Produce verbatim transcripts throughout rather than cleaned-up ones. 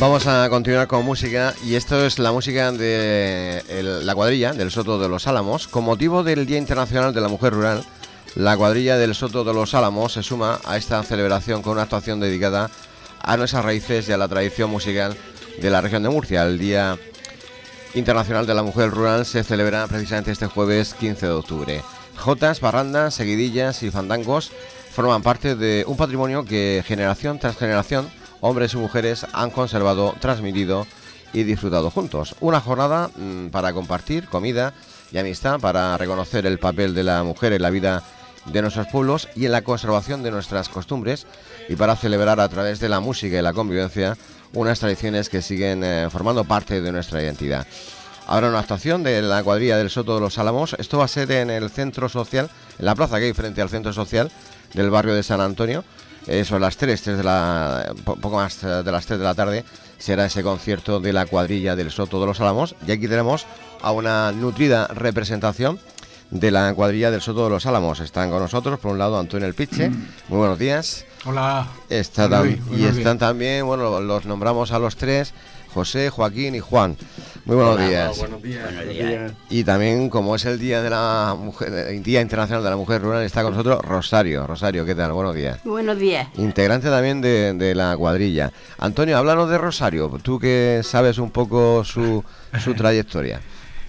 Vamos a continuar con música y esto es la música de el, la cuadrilla del Soto de los Álamos. Con motivo del Día Internacional de la Mujer Rural, la cuadrilla del Soto de los Álamos se suma a esta celebración con una actuación dedicada a nuestras raíces y a la tradición musical de la región de Murcia. El Día Internacional de la Mujer Rural se celebra precisamente este jueves quince de octubre. Jotas, parrandas, seguidillas y fandangos forman parte de un patrimonio que generación tras generación hombres y mujeres han conservado, transmitido y disfrutado juntos. Una jornada mmm, para compartir comida y amistad, para reconocer el papel de la mujer en la vida de nuestros pueblos y en la conservación de nuestras costumbres, y para celebrar a través de la música y la convivencia unas tradiciones que siguen eh, formando parte de nuestra identidad. Habrá una actuación de la cuadrilla del Soto de los Álamos. Esto va a ser en el centro social, en la plaza que hay frente al centro social del barrio de San Antonio. Eh, son las tres, tres de la, poco más de las tres de la tarde, será ese concierto de la cuadrilla del Soto de los Álamos. Y aquí tenemos a una nutrida representación de la cuadrilla del Soto de los Álamos. Están con nosotros, por un lado, Antonio El Piche. Muy buenos días. Hola. Está tam- y están también, bueno, los nombramos a los tres, José, Joaquín y Juan. Muy buenos Hola, días. Buenos días. Buenos días. Y también, como es el Día de la Mujer, el Día Internacional de la Mujer Rural, está con nosotros Rosario. Rosario, ¿qué tal? Buenos días. Buenos días. Integrante también de, de la cuadrilla. Antonio, háblanos de Rosario, tú que sabes un poco su, su trayectoria.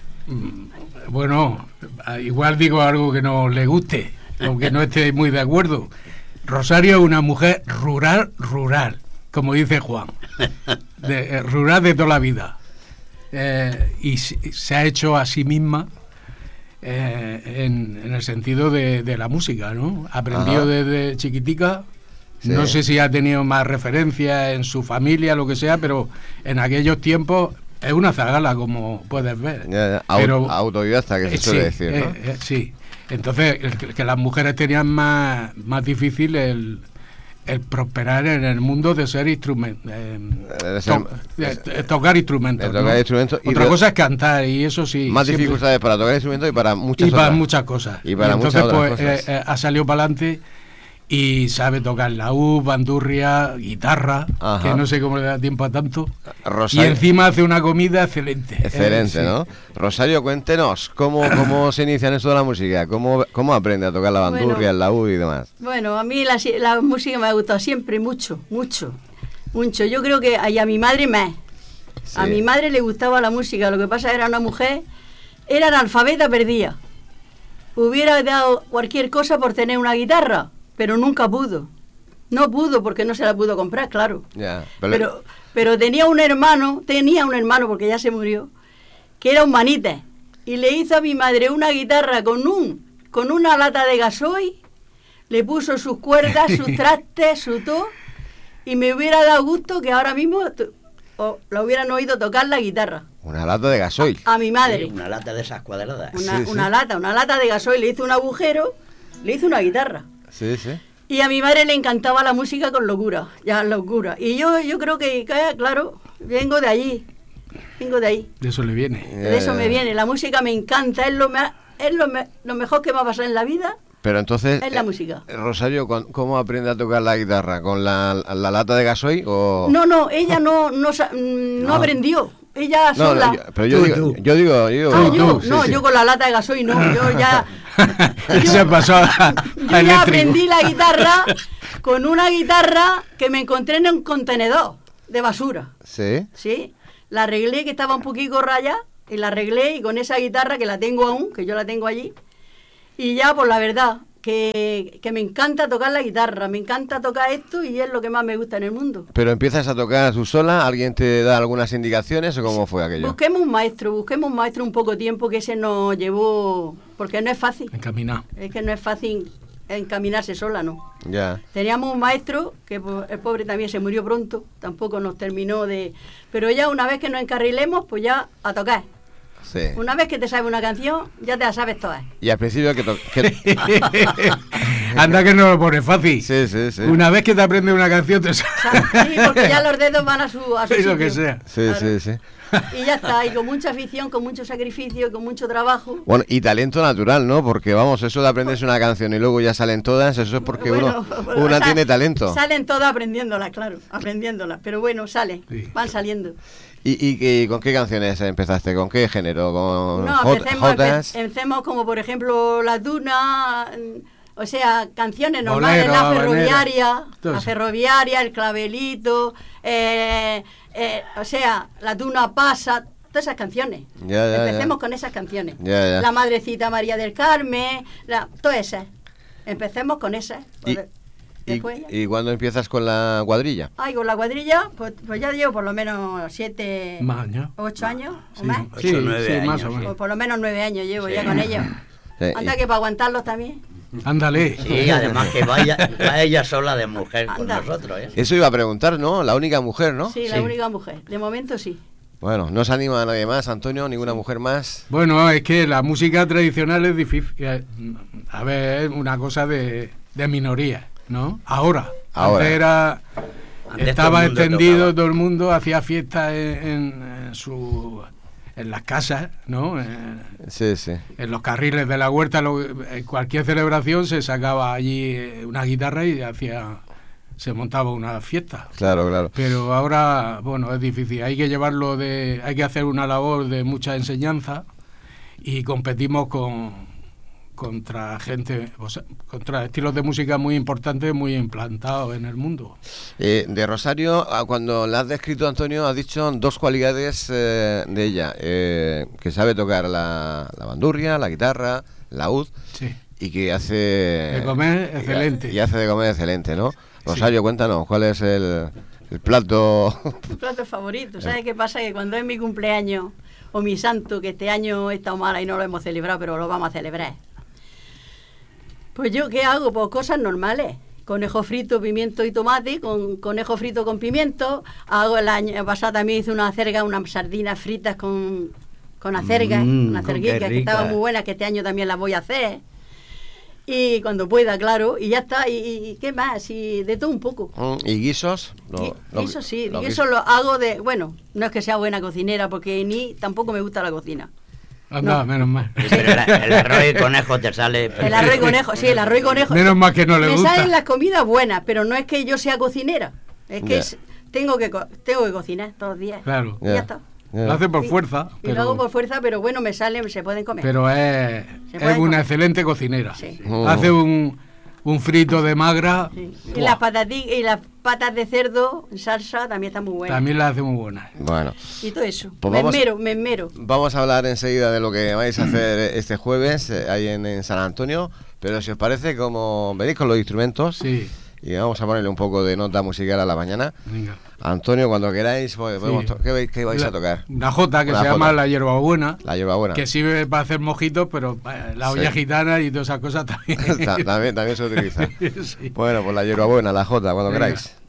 Bueno, igual digo algo que no le guste, aunque no esté muy de acuerdo. Rosario es una mujer rural, rural, como dice Juan, de, eh, rural de toda la vida. Eh, y se ha hecho a sí misma eh, en, en el sentido de, de la música, ¿no? Aprendió Ajá. desde chiquitica. Sí. No sé si ha tenido más referencia en su familia, lo que sea, pero en aquellos tiempos es una zagala, como puedes ver. Ya, ya, au- Pero, autodidacta, que se eh, suele sí, decir, ¿no? eh, eh, sí. Entonces, el que, que las mujeres tenían más, más difícil el, el prosperar en el mundo de ser instrumento, eh, De ser- to- de- de tocar instrumentos. de tocar ¿no? instrumentos y Otra de- cosa es cantar, y eso sí. Más siempre- dificultades para tocar instrumentos y para muchas y para otras. muchas cosas. Y para entonces, muchas otras pues, cosas. eh, eh, ha salido para adelante y sabe tocar laúd, bandurria, guitarra, Ajá. que no sé cómo le da tiempo a tanto. Rosario. Y encima hace una comida excelente. Excelente, Eh, sí. ¿no? Rosario, cuéntenos, ¿cómo, cómo se inicia en esto de la música? ¿Cómo, cómo aprende a tocar la bandurria, Bueno. el laúd y demás? Bueno, a mí la, la música me ha gustado siempre mucho, mucho, mucho. Yo creo que y a mi madre más. Sí. A mi madre le gustaba la música, lo que pasa era una mujer, era analfabeta perdida. Hubiera dado cualquier cosa por tener una guitarra, pero nunca pudo. No pudo porque no se la pudo comprar, claro. Ya, Pero, pero tenía un hermano, tenía un hermano porque ya se murió, que era un manite, y le hizo a mi madre una guitarra con un con una lata de gasoil, le puso sus cuerdas, sus trastes, su todo, y me hubiera dado gusto que ahora mismo t- o la hubieran oído tocar la guitarra una lata de gasoil. a mi madre. Sí, una lata de esas cuadradas. Una, Sí, sí. una lata, una lata de gasoil, le hizo un agujero, le hizo una guitarra. Sí, sí. Y a mi madre le encantaba la música con locura, ya locura. Y yo yo creo que, que, claro, vengo de allí, vengo de ahí. De eso le viene. De eso Ya, me ya. viene, la música me encanta, es lo, me- es lo, me- lo mejor que me ha pasado en la vida, Pero entonces, es la eh, música. Rosario, ¿con- ¿cómo aprende a tocar la guitarra? ¿Con la, la lata de gasoil o...? No, no, ella no no, sa- mm, no No. aprendió, ella No, sola. no, yo- pero yo Tú, digo, tú. yo digo, yo digo, Ah, tú, yo, tú, sí, no, sí. yo con la lata de gasoil no, yo ya, Se pasó a, a yo ya eléctrico. aprendí la guitarra con una guitarra que me encontré en un contenedor de basura. sí. Sí, la arreglé, que estaba un poquito raya, y la arreglé, y con esa guitarra, que la tengo aún, que yo la tengo allí, y ya, pues la verdad, que, que me encanta tocar la guitarra, me encanta tocar esto, y es lo que más me gusta en el mundo. Pero empiezas a tocar tú sola, ¿alguien te da algunas indicaciones o cómo fue aquello? Busquemos un maestro, busquemos un maestro un poco tiempo, que ese nos llevó, porque no es fácil, Encaminado. es que no es fácil encaminarse sola, ¿no? Ya. Teníamos un maestro, que pues, el pobre también se murió pronto, tampoco nos terminó de... Pero ya una vez que nos encarrilemos, pues ya a tocar. Sí. Una vez que te sabes una canción, ya te la sabes todas. Y al principio que, to- que- Anda que no lo pone fácil. Sí, sí, sí. Una vez que te aprendes una canción te sale. Sí, porque ya los dedos van a su, a su Lo sitio. que sea. Sí, Claro. sí, sí. Y ya está, y con mucha afición, con mucho sacrificio, con mucho trabajo. Bueno, y talento natural, ¿no? Porque vamos, eso de aprenderse una canción y luego ya salen todas, eso es porque Bueno, uno, bueno, una sa- tiene talento. Salen todas aprendiéndolas, claro, aprendiéndolas. Pero bueno, salen, Sí. van saliendo. ¿Y, y, qué- con qué canciones empezaste? ¿Con qué género? ¿Con No, jot- empecemos, jotas? empe- empecemos como por ejemplo Las Dunas, mm, o sea, canciones normales, Bolero, la habanera, ferroviaria, todo la eso. ferroviaria, el clavelito, eh, eh, o sea, La Duna pasa, todas esas canciones. Ya, ya, Empecemos ya. con esas canciones. Ya, ya. La Madrecita María del Carmen, la, todas esas. Empecemos con esas. Y, Después ya. y, ¿Y cuándo empiezas con la cuadrilla? Ay, con la cuadrilla, pues, pues ya llevo por lo menos siete, Más años. ocho años o Sí, más. sí, Ocho, nueve sí, más años, o sí. Pues menos. por lo menos nueve años llevo Sí. ya con ellos. Sí, Anda y- que para aguantarlos también. Ándale. Sí, además que vaya, va ella sola de mujer con Anda. nosotros, ¿eh? Eso iba a preguntar, ¿no? La única mujer, ¿no? Sí, la Sí. única mujer. De momento sí. Bueno, ¿no se anima a nadie más, Antonio? ¿Ninguna mujer más? Bueno, es que la música tradicional es difícil. eh, A ver, es una cosa de, de minoría, ¿no? Ahora. Ahora. Antes era. Antes estaba todo el mundo extendido, tocaba. todo el mundo hacía fiestas en, en- en su. En las casas, ¿no? En, Sí, sí. en los carriles de la huerta, lo- en cualquier celebración se sacaba allí eh, una guitarra y hacía. Se montaba una fiesta. Claro, claro. Pero ahora, bueno, es difícil. Hay que llevarlo de, hay que hacer una labor de mucha enseñanza y competimos con contra gente, o sea, contra estilos de música muy importantes, muy implantados en el mundo. Eh, de Rosario, a- cuando la has descrito, Antonio, has dicho dos cualidades eh, de ella. eh, que sabe tocar la, la bandurria, la guitarra, la ud, Sí. y que hace... De comer, y- excelente. Y hace de comer excelente, ¿no? Rosario, cuéntanos, ¿cuál es el, el plato? Tu plato favorito. ¿Sabes qué pasa? Que cuando es mi cumpleaños o mi santo, que este año he estado mala y no lo hemos celebrado, pero lo vamos a celebrar. Pues yo, ¿qué hago? Pues cosas normales. Conejo frito, pimiento y tomate, con conejo frito con pimiento. Hago el año pasado también hice una acerga, unas sardinas fritas con, con acergas, Mm, unas con acerguicas qué que estaban rica. muy buenas, que este año también las voy a hacer. Y cuando pueda, claro, y ya está. ¿Y, y qué más? Y de todo un poco. Mm, ¿Y guisos? Lo- Gui- lo- Eso sí, lo eso guis- lo hago de... Bueno, no es que sea buena cocinera, porque ni tampoco me gusta la cocina. Anda, No. menos mal. Sí, pero la- el arroz y conejo te sale... El arroz y conejo, sí, el arroz y conejo. Menos mal que no le me gusta. salen las comidas buenas, pero no es que yo sea cocinera. Es que Ya. es- tengo, que co- tengo que cocinar todos los días. Claro. Y ya Ya. está. Ya. Lo hace por Sí. fuerza, Y lo hago pero, por fuerza, pero bueno, me salen, se pueden comer. pero es, Se es puede una comer. excelente cocinera. Sí. Mm. Hace un, un frito de magra. Sí. Y, ¡buah! las patati- y las patas de cerdo en salsa también están muy buenas. También las hace muy buenas. Bueno, Y todo eso. Pues me vamos- esmero, me esmero. vamos a hablar enseguida de lo que vais a hacer este jueves eh, ahí en, en San Antonio, pero si os parece, como venís con los instrumentos, Sí, y vamos a ponerle un poco de nota musical a la mañana. venga. Antonio, cuando queráis, pues, podemos Sí. to- ¿qué, vais- qué vais La- a tocar? Una jota que Una se llama jota. la hierbabuena, La hierbabuena. que sirve para hacer mojitos, pero eh, la olla Sí. gitana y todas esas cosas también. Ta- también, también se utiliza. Sí. Bueno, pues la hierbabuena, la jota, cuando Venga. queráis.